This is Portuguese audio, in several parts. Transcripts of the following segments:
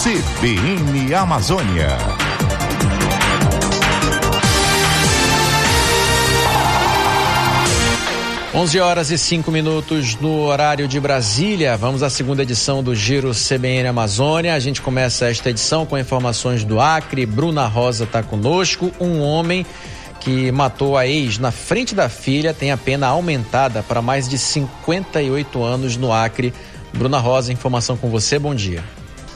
CBN Amazônia. Onze horas e 5 minutos no horário de Brasília. Vamos à segunda edição do Giro CBN Amazônia. A gente começa esta edição com informações do Acre. Bruna Rosa está conosco. Um homem que matou a ex na frente da filha tem a pena aumentada para mais de 58 anos no Acre. Bruna Rosa, informação com você. Bom dia.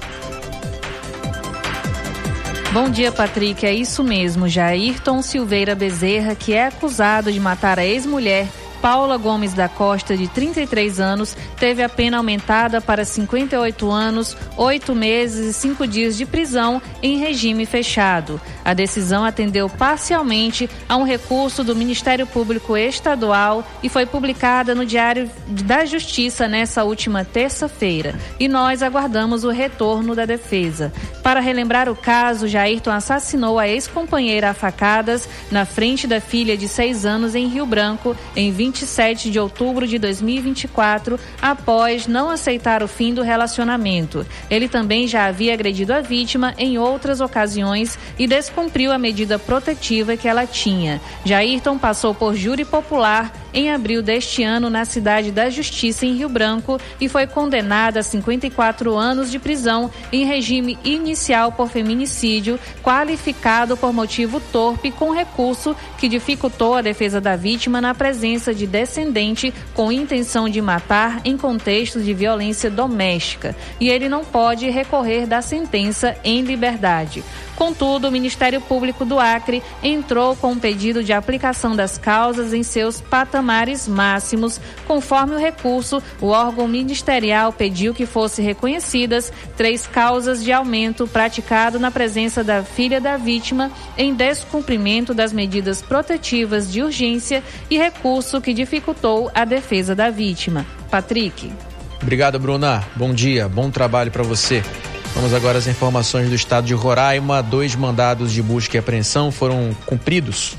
Bom dia, Patrick. É isso mesmo. Jairton Silveira Bezerra, que é acusado de matar a ex-mulher Paula Gomes da Costa, de 33 anos, teve a pena aumentada para 58 anos, 8 meses e 5 dias de prisão em regime fechado. A decisão atendeu parcialmente a um recurso do Ministério Público Estadual e foi publicada no Diário da Justiça nessa última terça-feira. E nós aguardamos o retorno da defesa. Para relembrar o caso, Jairton assassinou a ex-companheira a facadas na frente da filha de 6 anos em Rio Branco, em 27 de outubro de 2024, após não aceitar o fim do relacionamento. Ele também já havia agredido a vítima em outras ocasiões e descumpriu a medida protetiva que ela tinha. Jairton passou por júri popular em abril deste ano na Cidade da Justiça, em Rio Branco, e foi condenado a 54 anos de prisão em regime inicial por feminicídio, qualificado por motivo torpe, com recurso que dificultou a defesa da vítima na presença de descendente com intenção de matar em contexto de violência doméstica. E ele não pode recorrer da sentença em liberdade. Contudo, o Ministério Público do Acre entrou com um pedido de aplicação das causas em seus patamares máximos. Conforme o recurso, o órgão ministerial pediu que fossem reconhecidas 3 causas de aumento praticado na presença da filha da vítima em descumprimento das medidas protetivas de urgência e recurso que dificultou a defesa da vítima. Patrick. Obrigado, Bruna. Bom dia, bom trabalho para você. Vamos agora às informações do estado de Roraima. 2 mandados de busca e apreensão foram cumpridos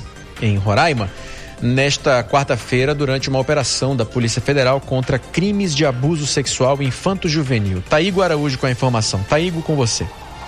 em Roraima nesta quarta-feira durante uma operação da Polícia Federal contra crimes de abuso sexual infanto-juvenil. Taigo Araújo com a informação. Taigo, com você.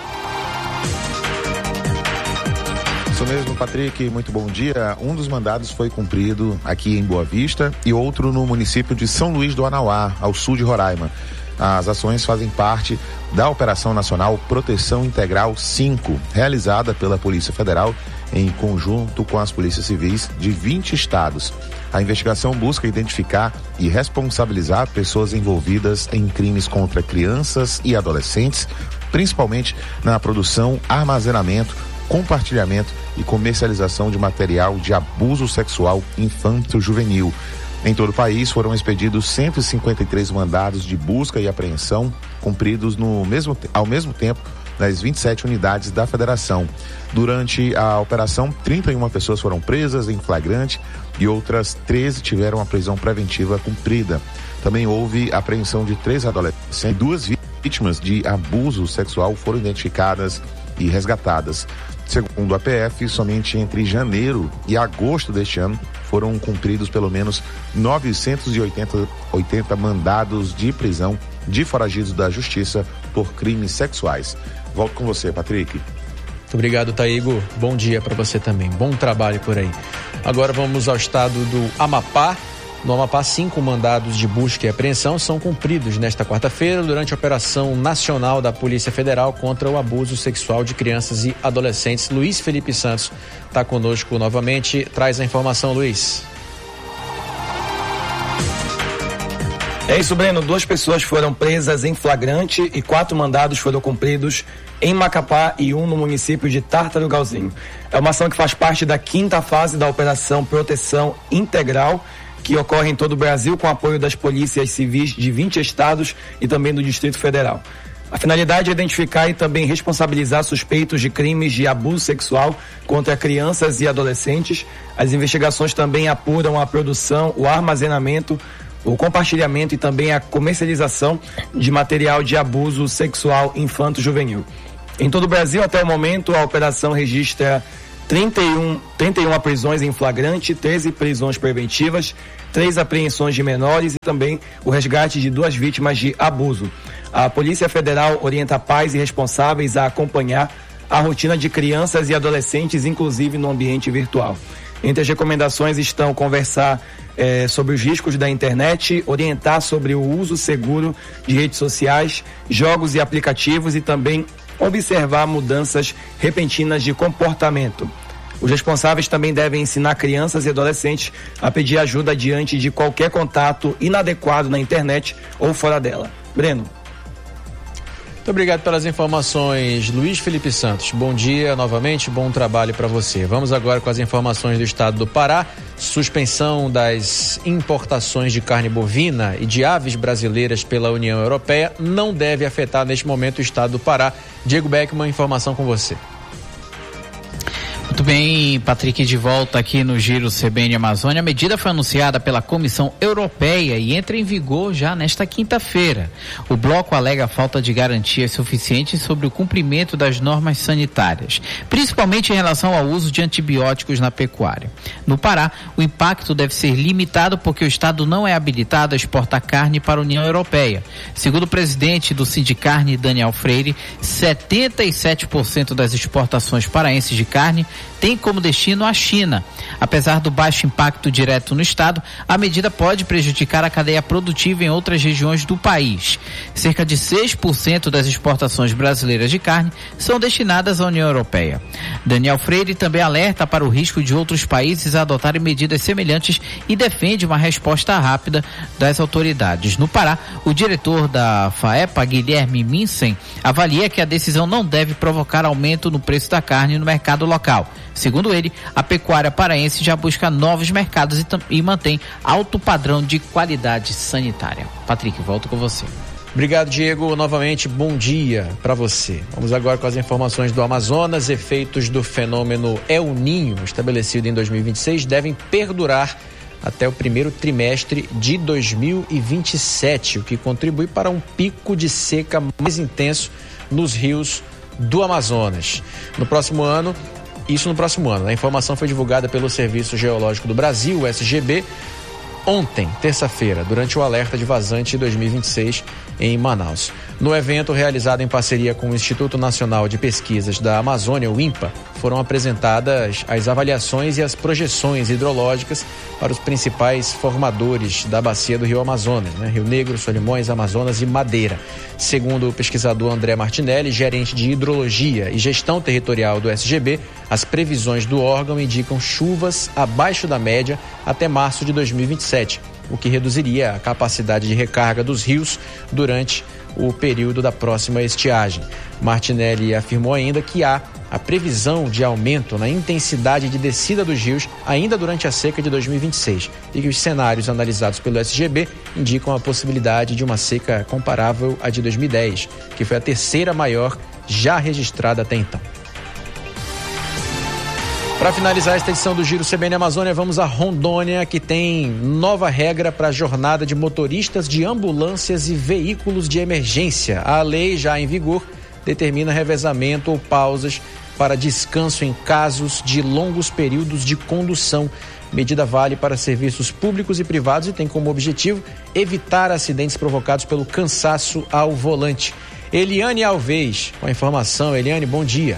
Isso mesmo, Patrick, muito bom dia. Um dos mandados foi cumprido aqui em Boa Vista e outro no município de São Luís do Anauá, ao sul de Roraima. As ações fazem parte da Operação Nacional Proteção Integral 5, realizada pela Polícia Federal em conjunto com as polícias civis de 20 estados. A investigação busca identificar e responsabilizar pessoas envolvidas em crimes contra crianças e adolescentes, principalmente na produção, armazenamento, compartilhamento e comercialização de material de abuso sexual infanto-juvenil. Em todo o país foram expedidos 153 mandados de busca e apreensão, cumpridos ao mesmo tempo nas 27 unidades da federação. Durante a operação, 31 pessoas foram presas em flagrante e outras 13 tiveram a prisão preventiva cumprida. Também houve apreensão de 3 adolescentes e 2 vítimas de abuso sexual foram identificadas e resgatadas. Segundo a PF, somente entre janeiro e agosto deste ano foram cumpridos pelo menos 980 mandados de prisão de foragidos da justiça por crimes sexuais. Volto com você, Patrick. Muito obrigado, Taigo. Bom dia para você também. Bom trabalho por aí. Agora vamos ao estado do Amapá. No Amapá, 5 mandados de busca e apreensão são cumpridos nesta quarta-feira durante a Operação Nacional da Polícia Federal contra o abuso sexual de crianças e adolescentes. Luiz Felipe Santos está conosco novamente. Traz a informação, Luiz. É isso, Breno. 2 pessoas foram presas em flagrante e 4 mandados foram cumpridos em Macapá e 1 no município de Tartarugalzinho. É uma ação que faz parte da 5ª fase da Operação Proteção Integral, que ocorre em todo o Brasil com apoio das polícias civis de 20 estados e também do Distrito Federal. A finalidade é identificar e também responsabilizar suspeitos de crimes de abuso sexual contra crianças e adolescentes. As investigações também apuram a produção, o armazenamento, o compartilhamento e também a comercialização de material de abuso sexual infanto-juvenil. Em todo o Brasil, até o momento, a operação registra 31 prisões em flagrante, 13 prisões preventivas, 3 apreensões de menores e também o resgate de 2 vítimas de abuso. A Polícia Federal orienta pais e responsáveis a acompanhar a rotina de crianças e adolescentes, inclusive no ambiente virtual. Entre as recomendações estão conversar sobre os riscos da internet, orientar sobre o uso seguro de redes sociais, jogos e aplicativos e também observar mudanças repentinas de comportamento. Os responsáveis também devem ensinar crianças e adolescentes a pedir ajuda diante de qualquer contato inadequado na internet ou fora dela. Breno. Muito obrigado pelas informações, Luiz Felipe Santos. Bom dia novamente, bom trabalho para você. Vamos agora com as informações do estado do Pará. Suspensão das importações de carne bovina e de aves brasileiras pela União Europeia não deve afetar neste momento o estado do Pará. Diego Beckman, informação com você. Muito bem, Patrick, de volta aqui no Giro CBN Amazônia. A medida foi anunciada pela Comissão Europeia e entra em vigor já nesta quinta-feira. O bloco alega falta de garantias suficientes sobre o cumprimento das normas sanitárias, principalmente em relação ao uso de antibióticos na pecuária. No Pará, o impacto deve ser limitado porque o Estado não é habilitado a exportar carne para a União Europeia. Segundo o presidente do Sindicarne, Daniel Freire, 77% das exportações paraenses de carne tem como destino a China. Apesar do baixo impacto direto no estado, a medida pode prejudicar a cadeia produtiva em outras regiões do país. Cerca de 6% das exportações brasileiras de carne são destinadas à União Europeia. Daniel Freire também alerta para o risco de outros países adotarem medidas semelhantes e defende uma resposta rápida das autoridades. No Pará, o diretor da FAEPA, Guilherme Minsen, avalia que a decisão não deve provocar aumento no preço da carne no mercado local. Segundo ele, a pecuária paraense já busca novos mercados e mantém alto padrão de qualidade sanitária. Patrick, volto com você. Obrigado, Diego. Novamente, bom dia para você. Vamos agora com as informações do Amazonas. Efeitos do fenômeno El Niño, estabelecido em 2026, devem perdurar até o primeiro trimestre de 2027, o que contribui para um pico de seca mais intenso nos rios do Amazonas. No próximo ano. A informação foi divulgada pelo Serviço Geológico do Brasil, o SGB, ontem, terça-feira, durante o alerta de vazante 2026 em Manaus. No evento, realizado em parceria com o Instituto Nacional de Pesquisas da Amazônia, o INPA, foram apresentadas as avaliações e as projeções hidrológicas para os principais formadores da bacia do Rio Amazonas, Rio Negro, Solimões, Amazonas e Madeira. Segundo o pesquisador André Martinelli, gerente de Hidrologia e Gestão Territorial do SGB, as previsões do órgão indicam chuvas abaixo da média até março de 2027, o que reduziria a capacidade de recarga dos rios durante o período da próxima estiagem. Martinelli afirmou ainda que há a previsão de aumento na intensidade de descida dos rios ainda durante a seca de 2026 e que os cenários analisados pelo SGB indicam a possibilidade de uma seca comparável à de 2010, que foi a terceira maior já registrada até então. Para finalizar esta edição do Giro CBN Amazônia, vamos a Rondônia, que tem nova regra para a jornada de motoristas de ambulâncias e veículos de emergência. A lei, já em vigor, determina revezamento ou pausas para descanso em casos de longos períodos de condução. Medida vale para serviços públicos e privados e tem como objetivo evitar acidentes provocados pelo cansaço ao volante. Eliane Alves, com a informação. Eliane, bom dia.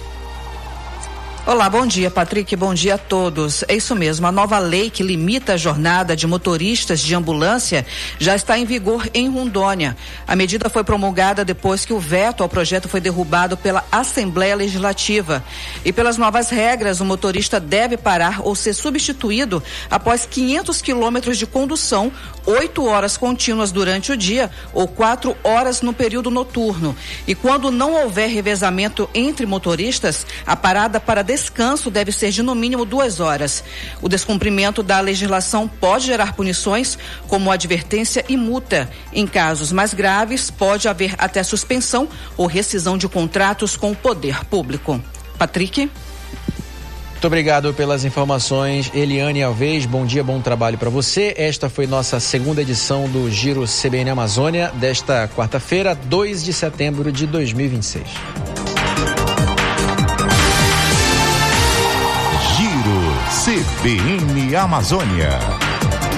Olá, bom dia, Patrick, bom dia a todos. É isso mesmo, a nova lei que limita a jornada de motoristas de ambulância já está em vigor em Rondônia. A medida foi promulgada depois que o veto ao projeto foi derrubado pela Assembleia Legislativa. E pelas novas regras, o motorista deve parar ou ser substituído após 500 quilômetros de condução, 8 horas contínuas durante o dia ou 4 horas no período noturno. E quando não houver revezamento entre motoristas, a parada para descanso deve ser de no mínimo 2 horas. O descumprimento da legislação pode gerar punições, como advertência e multa. Em casos mais graves, pode haver até suspensão ou rescisão de contratos com o poder público. Patrick? Muito obrigado pelas informações, Eliane Alves. Bom dia, bom trabalho para você. Esta foi nossa segunda edição do Giro CBN Amazônia, desta quarta-feira, 2 de setembro de 2026. CBN Amazônia.